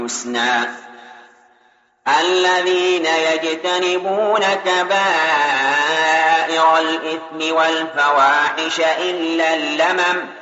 الحسنى الذين يجتنبون كبائر الإثم والفواحش إلا اللمم